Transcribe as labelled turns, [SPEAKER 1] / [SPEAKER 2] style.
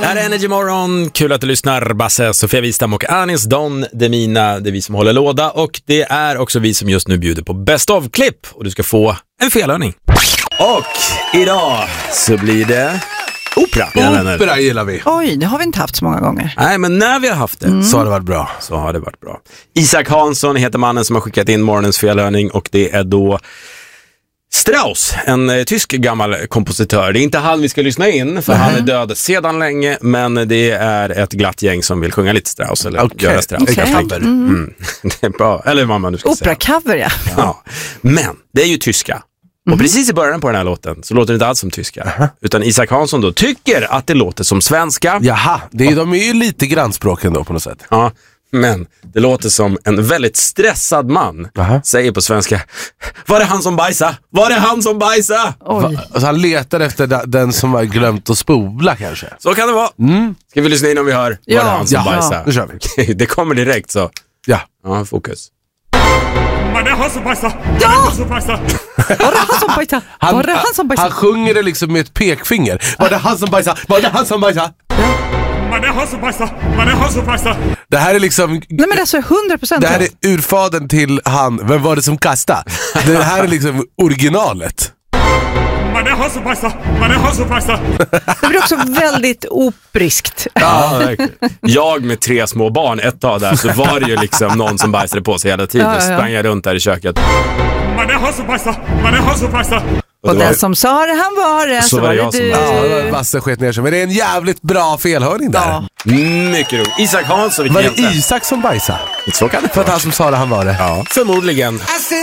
[SPEAKER 1] Här är Energy Morgon, kul att du lyssnar. Basse, Sofia Wistam och Anis Don Demina, det är vi som håller låda. Och det är också vi som just nu bjuder på Best of-klipp. Och du ska få en felhörning. Och idag så blir det opera.
[SPEAKER 2] Opera gillar vi.
[SPEAKER 3] Oj, det har vi inte haft så många gånger.
[SPEAKER 1] Nej, men när vi har haft det
[SPEAKER 2] så har det varit bra.
[SPEAKER 1] Så har det varit bra. Isak Hansson heter mannen som har skickat in morgonens felhörning. Och det är då Strauss, en tysk gammal kompositör. Det är inte han vi ska lyssna in, för han är död sedan länge. Men det är ett glatt gäng som vill sjunga lite Strauss. Eller göra Strauss.
[SPEAKER 3] Okay.
[SPEAKER 1] Det är bra, eller vad man nu ska säga.
[SPEAKER 3] Opera-cover, ja.
[SPEAKER 1] Men det är ju tyska. Och precis i början på den här låten så låter det inte alls som tyska. Utan Isak Hansson då tycker att det låter som svenska.
[SPEAKER 2] Jaha, de är ju lite grannspråken då på något sätt.
[SPEAKER 1] Ja, men det låter som en väldigt stressad man säger på svenska: var det han som bajsa? Var det han som bajsa?
[SPEAKER 2] Alltså han letar efter den som har glömt att spola kanske.
[SPEAKER 1] Så kan det vara. Ska vi lyssna in om vi hör var det han som bajsa?
[SPEAKER 2] Nu kör vi.
[SPEAKER 1] Det kommer direkt så.
[SPEAKER 2] Ja,
[SPEAKER 1] fokus.
[SPEAKER 4] Var det han som bajsa? Var det han som bajsa?
[SPEAKER 3] Var det han som bajsa? Var det han som bajsa?
[SPEAKER 2] Han sjunger det liksom med ett pekfinger. Var det han som bajsa? Var det han som bajsa?
[SPEAKER 4] Var det han som bajsa? Var det han som bajsa?
[SPEAKER 2] Det här är liksom...
[SPEAKER 3] Nej, men det är så 100%.
[SPEAKER 2] Det här är urfadern till han. Vem var det som kastade? Det här är liksom originalet.
[SPEAKER 4] Var det han som bajsa? Var det han som bajsa?
[SPEAKER 3] Det blir också väldigt opriskt.
[SPEAKER 1] Ja, verkligen. Jag med 3 små barn ett tag där, så var det ju liksom någon som bajsade på sig hela tiden. Så sprang jag runt där i köket.
[SPEAKER 4] Var det han som bajsa? Var det han som bajsa?
[SPEAKER 3] Och den som sa det, han var det. Så var det du.
[SPEAKER 2] Ja, Basse sket ner sig. Men det är en jävligt bra felhörning där.
[SPEAKER 3] Ja.
[SPEAKER 1] Mycket roligt. Isak Hansson.
[SPEAKER 2] Var det Isak som bajsade?
[SPEAKER 1] Så kan det
[SPEAKER 2] för att han som sa det, han var det.
[SPEAKER 1] Ja, förmodligen.